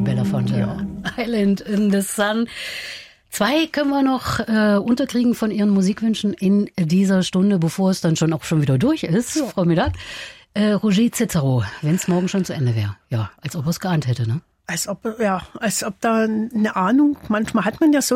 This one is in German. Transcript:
Belafonte. Ja. Island in the Sun. 2 können wir noch unterkriegen von Ihren Musikwünschen in dieser Stunde, bevor es dann schon wieder durch ist, Frau Midat. Roger Cicero, wenn es morgen schon zu Ende wäre. Ja, als ob er es geahnt hätte, ne? Als ob da eine Ahnung, manchmal hat man ja so